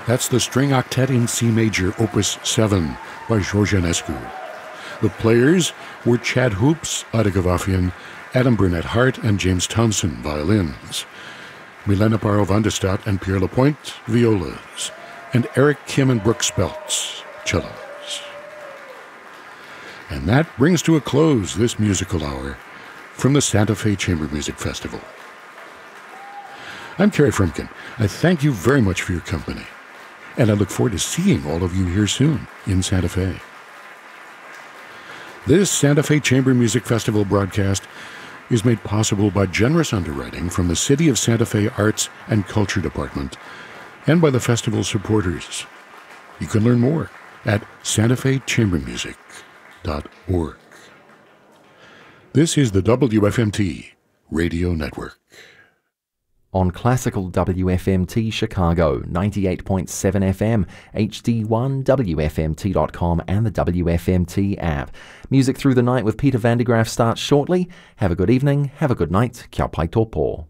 That's the String Octet in C Major, Opus 7 by George Enescu. The players were Chad Hoops, Adegavafian, Adam Burnett-Hart, and James Thompson, violins, Milena Barrow Vandestadt and Pierre Lapointe, violas, and Eric Kim and Brooke Speltz, cellos. And that brings to a close this musical hour from the Santa Fe Chamber Music Festival. I'm Kerry Frumkin. I thank you very much for your company, and I look forward to seeing all of you here soon in Santa Fe. This Santa Fe Chamber Music Festival broadcast is made possible by generous underwriting from the City of Santa Fe Arts and Culture Department and by the festival supporters. You can learn more at santafechambermusic.org. This is the WFMT Radio Network. On classical WFMT Chicago, 98.7 FM, HD1, WFMT.com, and the WFMT app. Music Through the Night with Peter Van de Graaf starts shortly. Have a good evening, have a good night. Kia pai tō pō.